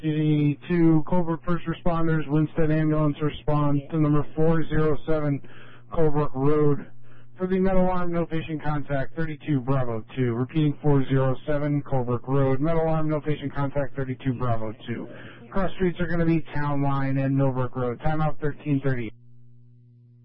to Colebrook First Responders, Winstead Ambulance response to number 407 Colebrook Road. For the metal arm, no patient contact, 32 Bravo 2. Repeating 407 Colebrook Road. Metal arm, no patient contact, 32 Bravo 2. Cross streets are going to be Town Line and Millbrook Road. Timeout 13:30.